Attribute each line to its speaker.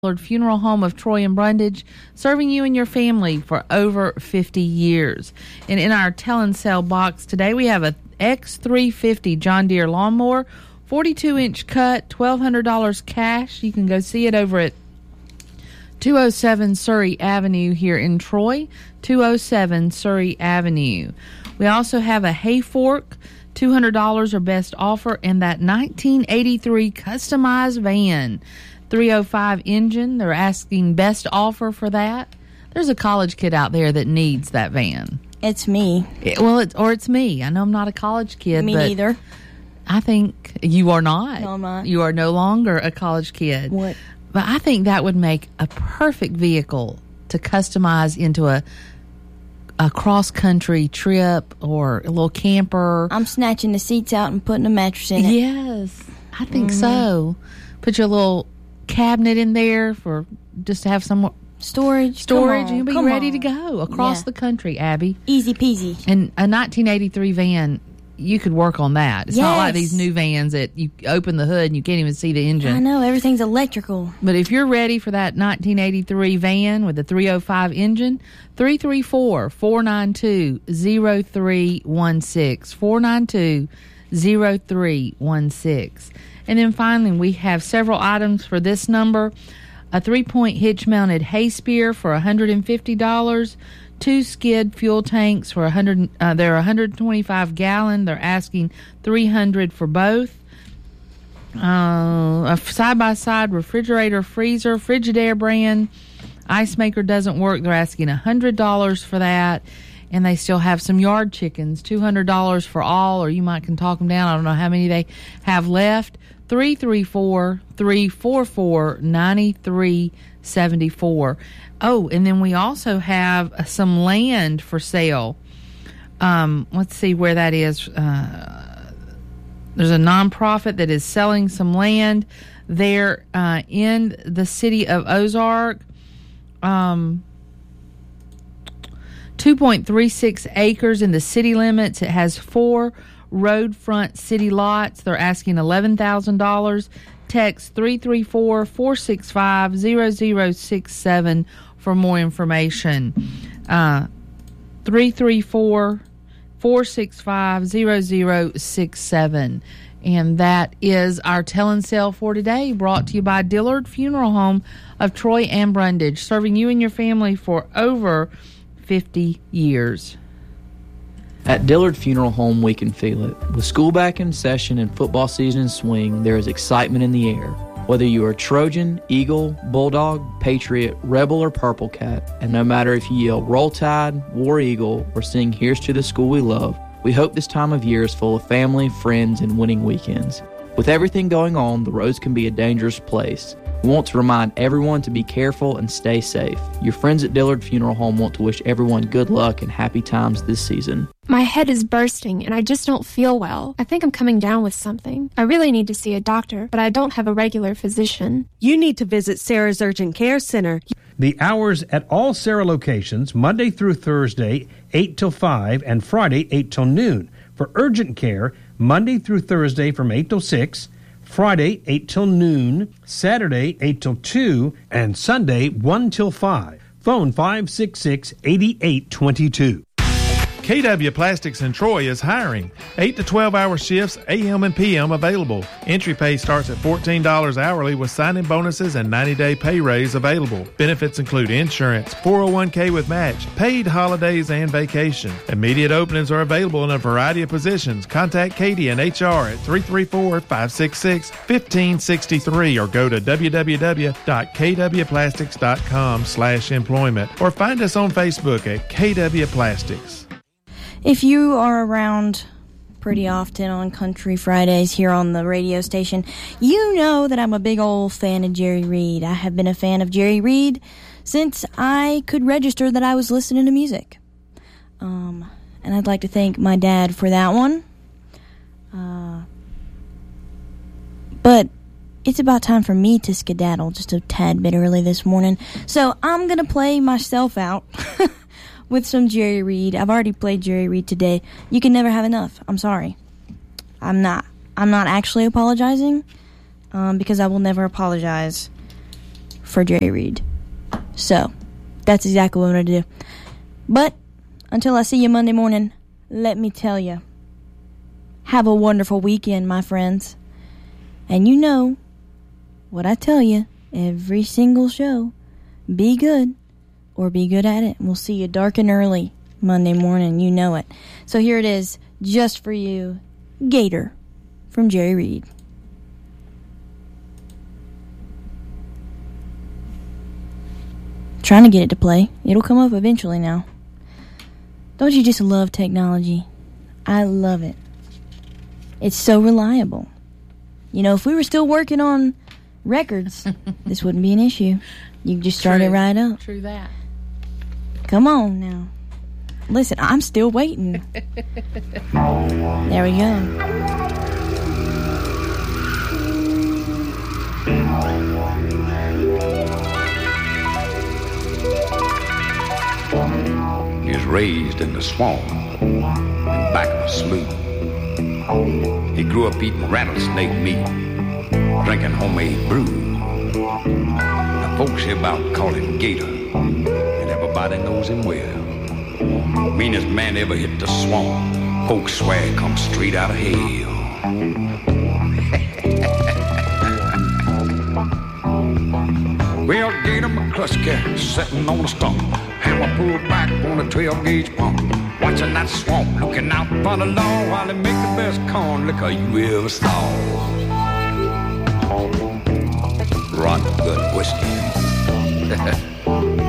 Speaker 1: Funeral Home of Troy and Brundage, serving you and your family for over 50 years. And in our tell and sell box today, we have a X350 John Deere lawnmower, 42-inch cut, $1,200 cash. You can go see it over at 207 Surrey Avenue here in Troy, 207 Surrey Avenue. We also have a hay fork, $200 or best offer, and that 1983 customized van. 305 engine, they're asking best offer for that. There's a college kid out there that needs that van.
Speaker 2: It's me.
Speaker 1: It's me. I know I'm not a college kid.
Speaker 2: Me
Speaker 1: but
Speaker 2: neither.
Speaker 1: I think you are not.
Speaker 2: No, I'm not.
Speaker 1: You are no longer a college kid.
Speaker 2: What?
Speaker 1: But I think that would make a perfect vehicle to customize into a cross-country trip or a little camper.
Speaker 2: I'm snatching the seats out and putting a mattress in it.
Speaker 1: Yes, I think so. Put your little cabinet in there for just to have some
Speaker 2: storage.
Speaker 1: And you'll be ready to go across the country, Abby.
Speaker 2: Easy peasy.
Speaker 1: And a 1983 van, you could work on that. It's not like these new vans that you open the hood and you can't even see the engine.
Speaker 2: I know, everything's electrical.
Speaker 1: But if you're ready for that 1983 van with the 305 engine, 334-492-0316. 492-0316. And then finally, we have several items for this number. A 3-point hitch-mounted hay spear for $150. 2 skid fuel tanks for they're 125 gallon. They're asking $300 for both. A side-by-side refrigerator, freezer, Frigidaire brand. Ice maker doesn't work. They're asking $100 for that. And they still have some yard chickens, $200 for all, or you might can talk them down. I don't know how many they have left. 334-344-9374. Oh, and then we also have some land for sale. Let's see where that is. There's a nonprofit that is selling some land there in the city of Ozark. 2.36 acres in the city limits. It has 4 road front city lots. They're asking $11,000. Text 334-465-0067 for more information. 334-465-0067. And that is our tell and sell for today, brought to you by Dillard Funeral Home of Troy and Brundage, serving you and your family for over 50 years.
Speaker 3: At Dillard Funeral Home, we can feel it. With school back in session and football season in swing, there is excitement in the air. Whether you are Trojan, Eagle, Bulldog, Patriot, Rebel, or Purple Cat, and no matter if you yell Roll Tide, War Eagle, or sing Here's to the School We Love, we hope this time of year is full of family, friends, and winning weekends. With everything going on, the roads can be a dangerous place. We want to remind everyone to be careful and stay safe. Your friends at Dillard Funeral Home want to wish everyone good luck and happy times this season.
Speaker 4: My head is bursting and I just don't feel well. I think I'm coming down with something. I really need to see a doctor, but I don't have a regular physician.
Speaker 5: You need to visit Sarah's Urgent Care Center.
Speaker 6: The hours at all Sarah locations, Monday through Thursday, 8 till 5, and Friday, 8 till noon. For urgent care, Monday through Thursday from 8 till 6, Friday, 8 till noon, Saturday, 8 till 2, and Sunday, 1 till 5. Phone 566-8822.
Speaker 7: KW Plastics in Troy is hiring. 8 to 12-hour shifts, AM and PM available. Entry pay starts at $14 hourly with sign-in bonuses and 90-day pay raise available. Benefits include insurance, 401k with match, paid holidays, and vacation. Immediate openings are available in a variety of positions. Contact Katie and HR at 334-566-1563 or go to www.kwplastics.com/employment or find us on Facebook at KW Plastics.
Speaker 2: If you are around pretty often on Country Fridays here on the radio station, you know that I'm a big old fan of Jerry Reed. I have been a fan of Jerry Reed since I could register that I was listening to music. And I'd like to thank my dad for that one. But it's about time for me to skedaddle just a tad bit early this morning. So I'm going to play myself out with some Jerry Reed. I've already played Jerry Reed today. You can never have enough. I'm sorry. I'm not actually apologizing because I will never apologize for Jerry Reed. So, that's exactly what I'm going to do. But, until I see you Monday morning, let me tell you, have a wonderful weekend, my friends. And you know what I tell you every single show. Be good, or be good at it. We'll see you dark and early Monday morning. You know it. So here it is, just for you, Gator from Jerry Reed. Trying to get it to play. It'll come up eventually now. Don't you just love technology? I love it. It's so reliable. You know, if we were still working on records, this wouldn't be an issue. You can just start it right up.
Speaker 1: True that.
Speaker 2: Come on now. Listen, I'm still waiting. There we go.
Speaker 8: He was raised in the swamp, in back of a slough. He grew up eating rattlesnake meat, drinking homemade brew. The folks hereabout call him Gator, and everybody knows him well. Meanest man ever hit the swamp, folks swear he come straight out of hell. Well, Gator McCluskey sitting on a stump, hammer pulled back on a 12-gauge pump, watching that swamp, looking out for the law while they make the best corn liquor you ever saw. Rotten good whiskey.